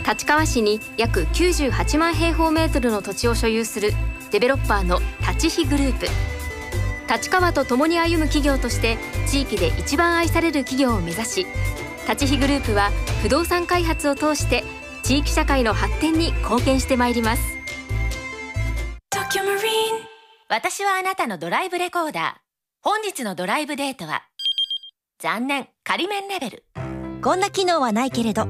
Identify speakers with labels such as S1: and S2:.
S1: 立川市に約98万平方メートルの土地を所有するデベロッパーの立飛グループ。立川と共に歩む企業として地域で一番愛される企業を目指し、立飛グループは不動産開発を通して地域社会の発展に貢献してまいります。
S2: 私はあなたのドライブレコーダー。本日のドライブデートは残念、仮免レベル。
S3: こんな機能はないけれど